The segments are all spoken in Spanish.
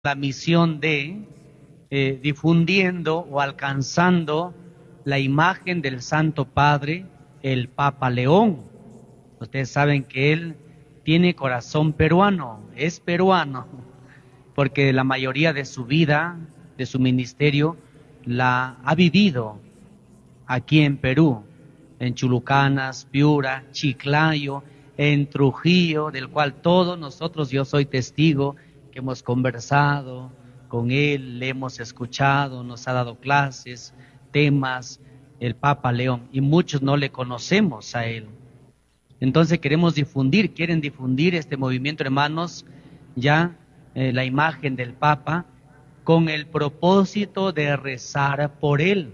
la misión de difundiendo o alcanzando la imagen del Santo Padre, el Papa León. Ustedes saben que él tiene corazón peruano, es peruano, porque la mayoría de su vida, de su ministerio, la ha vivido aquí en Perú, en Chulucanas, Piura, Chiclayo, en Trujillo, del cual todos nosotros, yo soy testigo, que hemos conversado con él, le hemos escuchado, nos ha dado clases, temas, el Papa León, y muchos no le conocemos a él. Entonces quieren difundir este movimiento, hermanos, ya la imagen del Papa, con el propósito de rezar por él.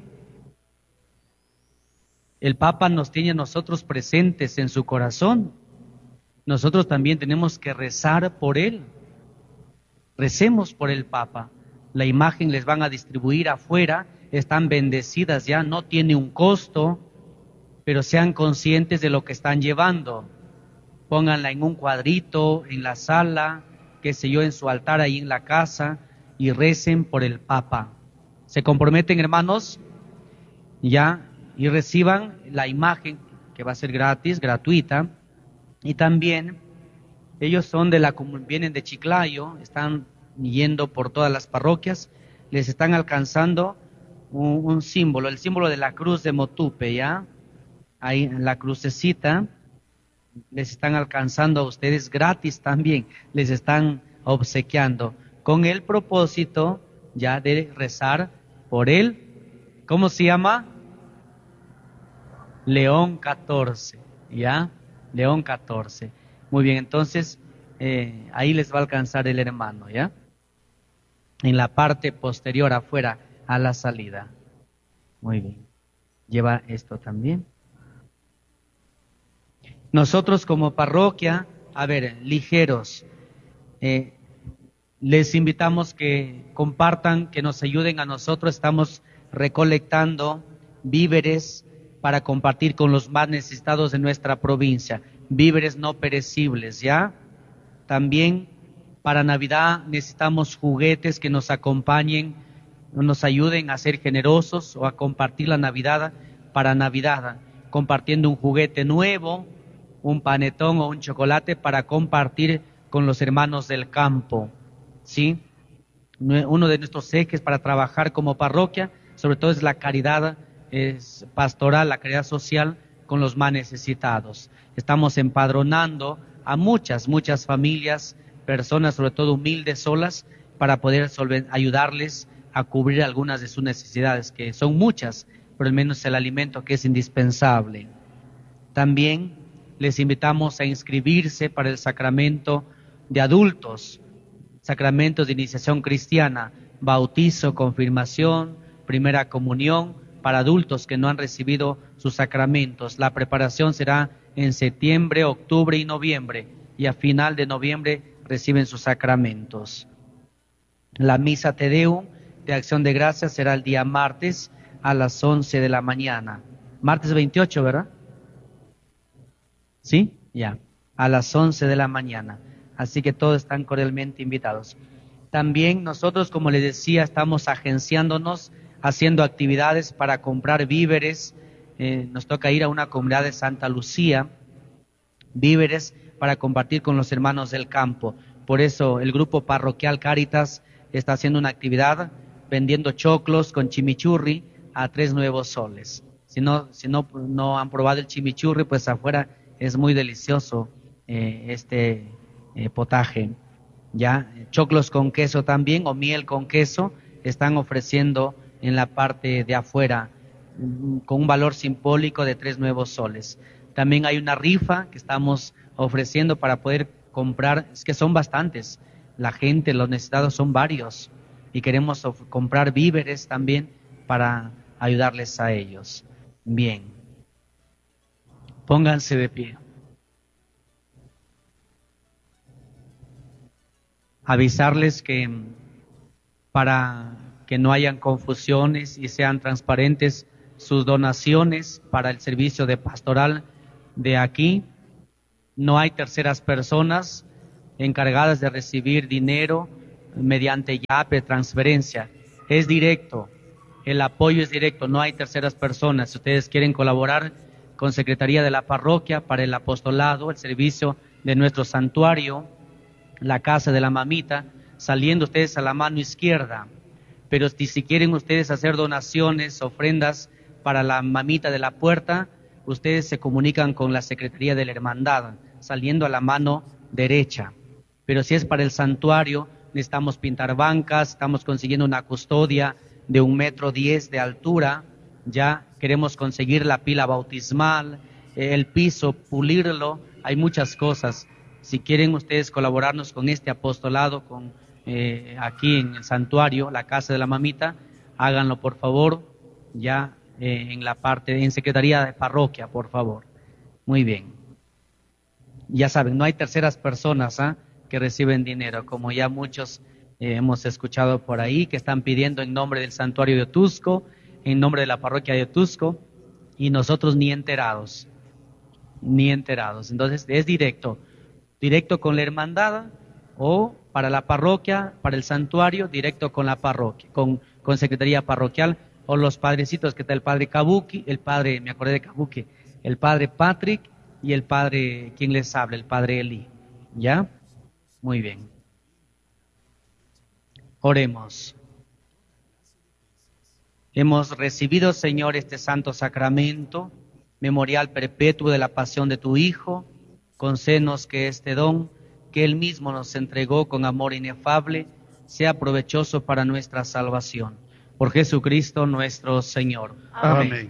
El Papa nos tiene a nosotros presentes en su corazón. Nosotros también tenemos que rezar por él. Recemos por el Papa. La imagen les van a distribuir afuera, están bendecidas ya, no tiene un costo, pero sean conscientes de lo que están llevando. Pónganla en un cuadrito, en la sala, qué sé yo, en su altar ahí en la casa, y recen por el Papa. ¿Se comprometen, hermanos? Ya, y reciban la imagen, que va a ser gratis, gratuita, y también ellos vienen de Chiclayo, están yendo por todas las parroquias, les están alcanzando un símbolo, el símbolo de la cruz de Motupe, ¿ya? Ahí en la crucecita, les están alcanzando a ustedes gratis también, les están obsequiando, con el propósito ya de rezar por él. ¿Cómo se llama? León XIV, ¿ya? León XIV. Muy bien, entonces ahí les va a alcanzar el hermano, ¿ya? En la parte posterior afuera a la salida. Muy bien. Lleva esto también. Nosotros como parroquia, a ver, ligeros, les invitamos que compartan, que nos ayuden a nosotros. Estamos recolectando víveres para compartir con los más necesitados de nuestra provincia, víveres no perecibles, ¿ya? También para Navidad necesitamos juguetes que nos acompañen, nos ayuden a ser generosos o a compartir la Navidad para Navidad, compartiendo un juguete nuevo, un panetón o un chocolate para compartir con los hermanos del campo, ¿sí? Uno de nuestros ejes para trabajar como parroquia, sobre todo es la caridad es pastoral, la caridad social con los más necesitados. Estamos empadronando a muchas familias, personas sobre todo humildes, solas, para poder ayudarles a cubrir algunas de sus necesidades, que son muchas, pero al menos el alimento que es indispensable. También les invitamos a inscribirse para el sacramento de adultos, sacramentos de iniciación cristiana, bautizo, confirmación, primera comunión, para adultos que no han recibido sus sacramentos. La preparación será en septiembre, octubre y noviembre, y a final de noviembre reciben sus sacramentos. La misa Te Deum de Acción de Gracias será el día martes a las 11 de la mañana. Martes 28, ¿verdad? ¿Sí? Ya, a las 11 de la mañana. Así que todos están cordialmente invitados. También nosotros, como les decía, estamos agenciándonos, haciendo actividades para comprar víveres. Nos toca ir a una comunidad de Santa Lucía, víveres para compartir con los hermanos del campo. Por eso el grupo parroquial Cáritas está haciendo una actividad vendiendo choclos con chimichurri a 3 nuevos soles. Si no han probado el chimichurri, pues afuera es muy delicioso potaje. Ya, choclos con queso también, o miel con queso, están ofreciendo en la parte de afuera, con un valor simbólico de 3 nuevos soles. También hay una rifa que estamos ofreciendo para poder comprar, es que son bastantes, la gente, los necesitados son varios, y queremos comprar víveres también para ayudarles a ellos. Bien, pónganse de pie. Avisarles que para que no hayan confusiones y sean transparentes sus donaciones para el servicio de pastoral de aquí. No hay terceras personas encargadas de recibir dinero mediante YAPE, transferencia. Es directo, el apoyo es directo, no hay terceras personas. Si ustedes quieren colaborar con Secretaría de la Parroquia para el apostolado, el servicio de nuestro santuario, la casa de la mamita, saliendo ustedes a la mano izquierda. Pero si quieren ustedes hacer donaciones, ofrendas para la mamita de la puerta, ustedes se comunican con la Secretaría de la Hermandad, saliendo a la mano derecha. Pero si es para el santuario, necesitamos pintar bancas, estamos consiguiendo una custodia de 1,10 m de altura, ya queremos conseguir la pila bautismal, el piso, pulirlo, hay muchas cosas. Si quieren ustedes colaborarnos con este apostolado, con aquí en el santuario, la casa de la mamita, háganlo por favor, ya en la parte, en Secretaría de Parroquia, por favor. Muy bien. Ya saben, no hay terceras personas que reciben dinero, como ya muchos hemos escuchado por ahí, que están pidiendo en nombre del santuario de Otusco, en nombre de la parroquia de Otusco, y nosotros ni enterados, ni enterados. Entonces es directo con la hermandad, o para la parroquia, para el santuario, directo con la parroquia, con Secretaría Parroquial, o los padrecitos que está el padre Kabuki, el padre, me acordé de Kabuki, el padre Patrick y el padre, ¿quién les habla? El padre Eli. ¿Ya? Muy bien. Oremos. Hemos recibido, Señor, este santo sacramento, memorial perpetuo de la pasión de tu Hijo. Concédenos que este don que Él mismo nos entregó con amor inefable sea provechoso para nuestra salvación. Por Jesucristo nuestro Señor. Amén.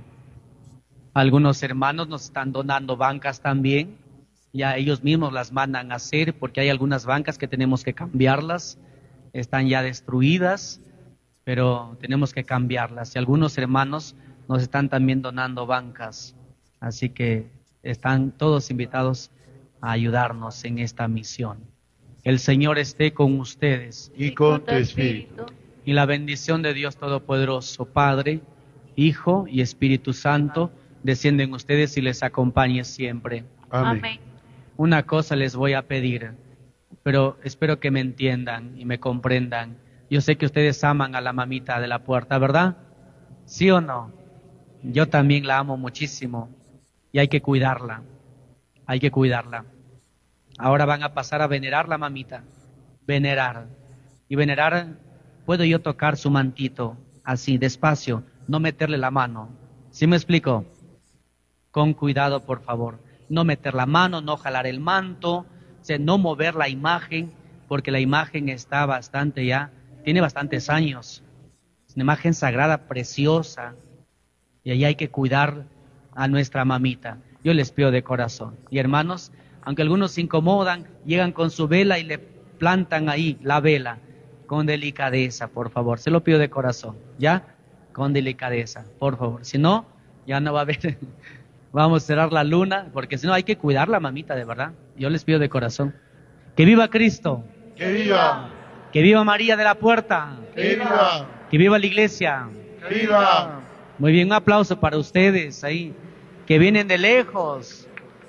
Algunos hermanos nos están donando bancas también. Ya ellos mismos las mandan a hacer, porque hay algunas bancas que tenemos que cambiarlas. Están ya destruidas, pero tenemos que cambiarlas. Y algunos hermanos nos están también donando bancas. Así que están todos invitados a ayudarnos en esta misión. El Señor esté con ustedes. Y con tu espíritu. Y la bendición de Dios Todopoderoso, Padre, Hijo y Espíritu Santo, descienden ustedes y les acompañe siempre. Amén. Una cosa les voy a pedir, pero espero que me entiendan y me comprendan. Yo sé que ustedes aman a la mamita de la puerta, ¿verdad? ¿Sí o no? Yo también la amo muchísimo y hay que cuidarla. Hay que cuidarla. Ahora van a pasar a venerar la mamita. Venerar. Y venerar, puedo yo tocar su mantito, así, despacio, no meterle la mano. ¿Sí me explico? Con cuidado, por favor. No meter la mano, no jalar el manto, o sea, no mover la imagen, porque la imagen está bastante ya, tiene bastantes años. Es una imagen sagrada, preciosa, y ahí hay que cuidar a nuestra mamita. Yo les pido de corazón. Y hermanos, aunque algunos se incomodan, llegan con su vela y le plantan ahí la vela, con delicadeza, por favor. Se lo pido de corazón, ¿ya? Con delicadeza, por favor. Si no, ya no va a haber... Vamos a cerrar la luna, porque si no hay que cuidar la mamita, de verdad. Yo les pido de corazón. ¡Que viva Cristo! ¡Que viva! ¡Que viva María de la Puerta! ¡Que viva! ¡Que viva la iglesia! ¡Que viva! Muy bien, un aplauso para ustedes ahí, que vienen de lejos.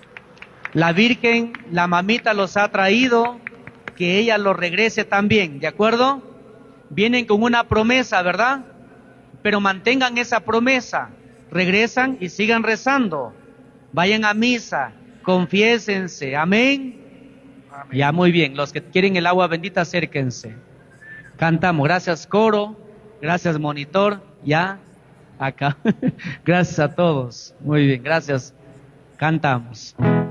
La Virgen, la mamita los ha traído, que ella los regrese también, ¿de acuerdo? Vienen con una promesa, ¿verdad? Pero mantengan esa promesa. Regresan y sigan rezando. Vayan a misa, confiésense, amén. Amén. Ya, muy bien, los que quieren el agua bendita, acérquense. Cantamos, gracias coro, gracias monitor, ya, acá. Gracias a todos, muy bien, gracias. Cantamos.